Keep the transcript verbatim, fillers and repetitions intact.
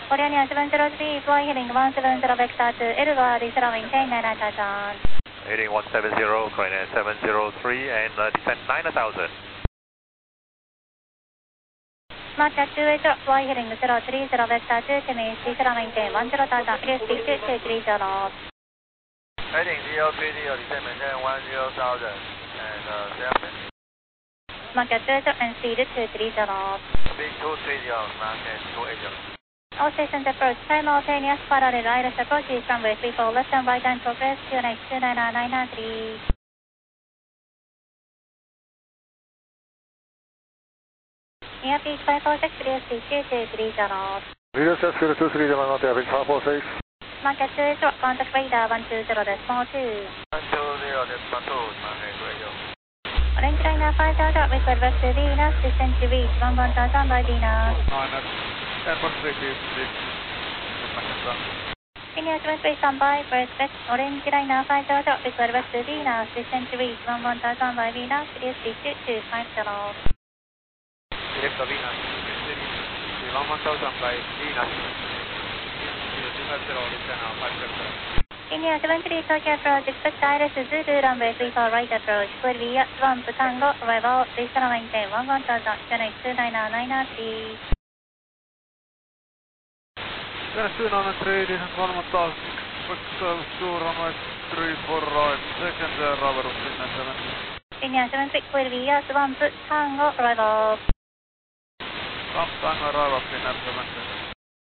Orion seven zero three, fly heading one seven zero vector to Edward, Israel maintain nine thousand. Heading one seven zero, Korean seven zero three, and uh, descend nine thousand. Mark at two eight, fly heading zero three zero vector to Timmins, Israel maintain one zero thousand, clear speed two two three zero. Heading zero three zero, descend maintain one zero thousand, and uh, seven. Mark at two eight and speed two three zero. Speed two three zero, maintain two eight zero. All stations approach simultaneous parallel iris approaches runway three four left and right and progress Q N H two nine nine nine three. Airspeed five four six, clear speed two two three zero. Leadership zero two three zero, not having five four six. Mark at two, contact radar one two zero decimal two. one two zero decimal two, maintain two eight zero. Orange Liner five thousand, record back to Venus, descent to reach one one thousand by Venus. Airport three three six. Venus seven three standby, first best Orange Liner five thousand, record back to Venus, descent to reach one one thousand by Venus, clear speed two two five zero. Direct to Venus. one one thousand by Venus. two five zero, descend now five seven zero. India seven three Tokyo approach, expect Iris Zulu runway three four right approach, clear via Swamp Tango, arrival, Israel maintain one one thousand, Q N H two nine nine nine three. Q N H two nine three, descend one one thousand, expect two runway three four right, second arrival of India seven. India seven three, clear via Swamp Tango, arrival. Swamp Tango arrival of India seven.